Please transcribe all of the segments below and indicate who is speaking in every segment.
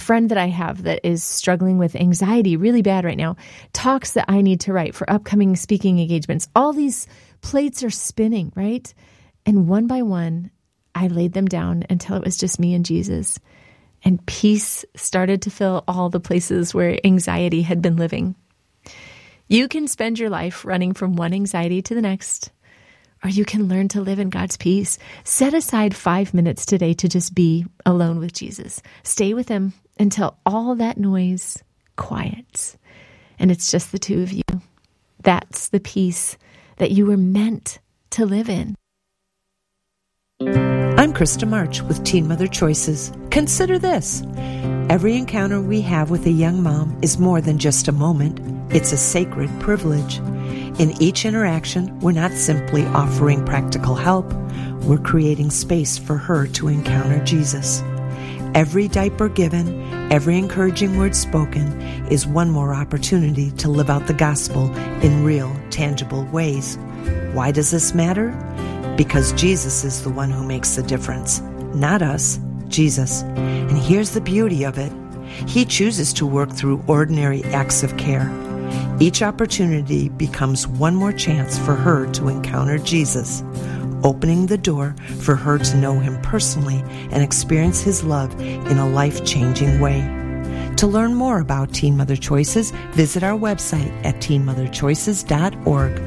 Speaker 1: friend that I have that is struggling with anxiety really bad right now, talks that I need to write for upcoming speaking engagements. All these plates are spinning, right? And one by one, I laid them down until it was just me and Jesus. And peace started to fill all the places where anxiety had been living. You can spend your life running from one anxiety to the next, or you can learn to live in God's peace. Set aside 5 minutes today to just be alone with Jesus. Stay with him until all that noise quiets, and it's just the two of you. That's the peace that you were meant to live in.
Speaker 2: I'm Krista March with Teen Mother Choices. Consider this. Every encounter we have with a young mom is more than just a moment. It's a sacred privilege. In each interaction, we're not simply offering practical help. We're creating space for her to encounter Jesus. Every diaper given, every encouraging word spoken is one more opportunity to live out the gospel in real, tangible ways. Why does this matter? Because Jesus is the one who makes the difference, not us, Jesus. And here's the beauty of it. He chooses to work through ordinary acts of care. Each opportunity becomes one more chance for her to encounter Jesus, opening the door for her to know him personally and experience his love in a life-changing way. To learn more about Teen Mother Choices, visit our website at teenmotherchoices.org.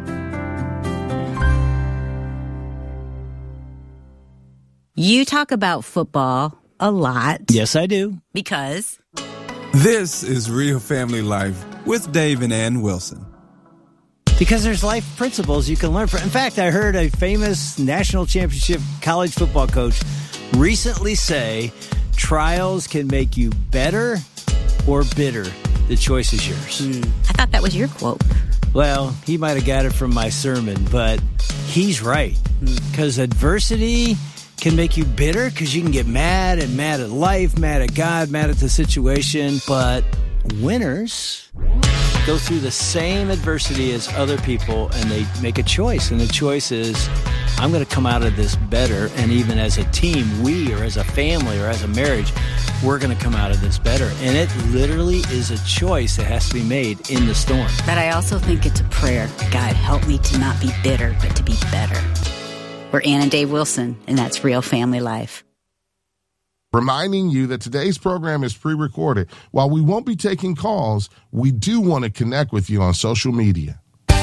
Speaker 3: You talk about football a lot.
Speaker 4: Yes, I do.
Speaker 3: Because?
Speaker 5: This is Real Family Life with Dave and Ann Wilson.
Speaker 4: Because there's life principles you can learn from. In fact, I heard a famous national championship college football coach recently say, trials can make you better or bitter. The choice is yours.
Speaker 3: I thought that was your quote.
Speaker 4: Well, he might have got it from my sermon, but he's right. Because adversity can make you bitter because you can get mad at life, mad at God, mad at the situation. But winners go through the same adversity as other people, and they make a choice. And the choice is, I'm going to come out of this better. And even as a team, we, or as a family, or as a marriage, we're going to come out of this better. And it literally is a choice that has to be made in the storm.
Speaker 3: But I also think it's a prayer. God, help me to not be bitter, but to be better. We're Ann and Dave Wilson, and that's Real Family Life.
Speaker 6: Reminding you that today's program is pre-recorded. While we won't be taking calls, we do want to connect with you on social media.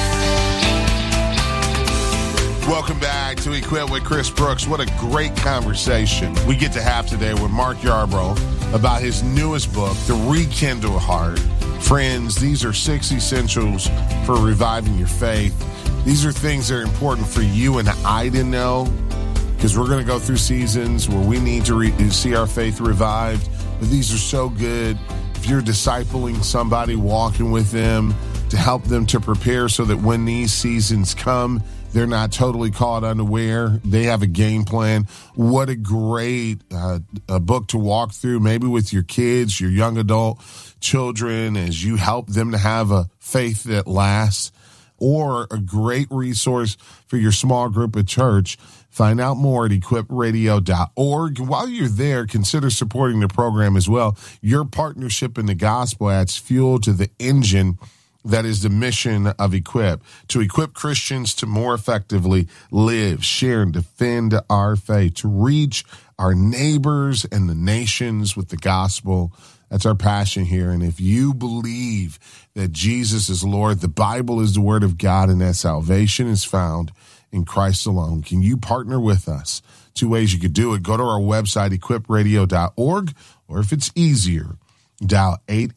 Speaker 6: Welcome back to Equip with Chris Brooks. What a great conversation we get to have today with Mark Yarbrough about his newest book, The Rekindle Heart. Friends, these are 6 essentials for reviving your faith. These are things that are important for you and I to know, because we're going to go through seasons where we need to see our faith revived. But these are so good. If you're discipling somebody, walking with them, to help them to prepare so that when these seasons come, they're not totally caught unaware. They have a game plan. What a great a book to walk through, maybe with your kids, your young adult children, as you help them to have a faith that lasts, or a great resource for your small group at church. Find out more at equipradio.org. While you're there, consider supporting the program as well. Your partnership in the gospel adds fuel to the engine that is the mission of Equip, to equip Christians to more effectively live, share, and defend our faith, to reach our neighbors and the nations with the gospel. That's our passion here. And if you believe that Jesus is Lord, the Bible is the word of God, and that salvation is found in Christ alone, can you partner with us? 2 ways you could do it. Go to our website, equipradio.org, or if it's easier, dial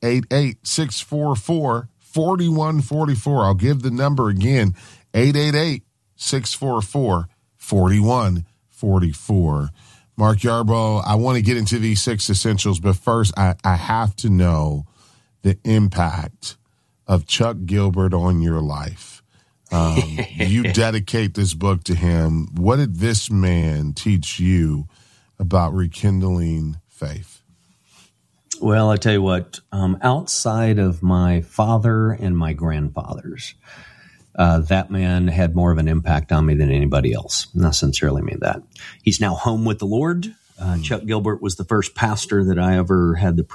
Speaker 6: 888-644-4144. I'll give the number again, 888-644-4144. Mark Yarbrough, I want to get into these 6 essentials, but first I have to know the impact of Chuck Gilbert on your life. You dedicate this book to him. What did this man teach you about rekindling faith?
Speaker 7: Well, I tell you what, outside of my father and my grandfathers, that man had more of an impact on me than anybody else. And I sincerely mean that. He's now home with the Lord. Chuck Gilbert was the first pastor that I ever had the